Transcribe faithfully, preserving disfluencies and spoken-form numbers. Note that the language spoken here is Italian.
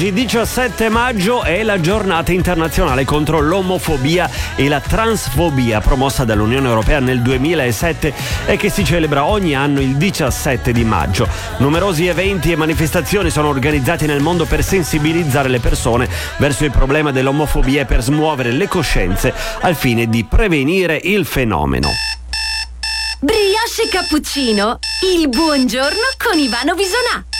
Oggi diciassette maggio è la giornata internazionale contro l'omofobia e la transfobia, promossa dall'Unione Europea nel duemilasette e che si celebra ogni anno il diciassette di maggio. Numerosi eventi e manifestazioni sono organizzati nel mondo per sensibilizzare le persone verso il problema dell'omofobia e per smuovere le coscienze al fine di prevenire il fenomeno. Brioche e cappuccino, il buongiorno con Ivano Bisonà.